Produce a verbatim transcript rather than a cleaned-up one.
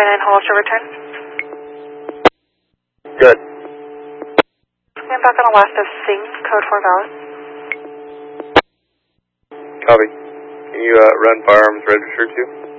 five nine Hollister return. Good. Stand back on Alaska Sing, code four valid. Copy. Can you uh, run firearms register too?